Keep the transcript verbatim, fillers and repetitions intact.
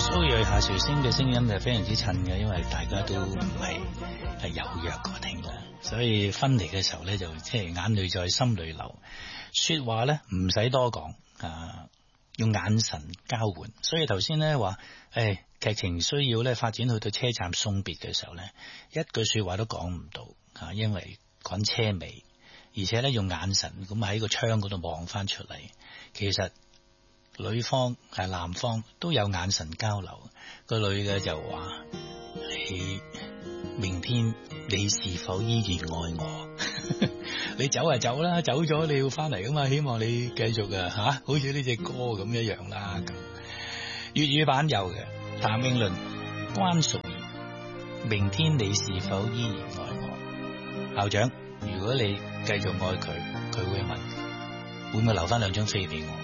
蘇芮夏韶聲嘅聲音就非常之襯嘅，因為大家都唔係係有約過聽啦，所以分離嘅時候咧就即係眼淚在心裏流，說話咧唔使多講啊，用眼神交換。所以頭先咧話誒劇情需要咧發展去到車站送別嘅時候咧，一句說話都講唔到啊，因為趕車尾，而且咧用眼神咁喺個窗嗰度望翻出嚟，其實女方係男方都有眼神交流。個女嘅就話：你明天你是否依然愛我？你走就走啦，走咗你要翻嚟噶嘛，希望你繼續啊吓，好似呢隻歌咁一樣啦。咁粵語版有嘅，譚詠麟、關淑怡，明天你是否依然愛我？校長，如果你繼續愛佢，佢會問會唔會留翻兩張飛俾我？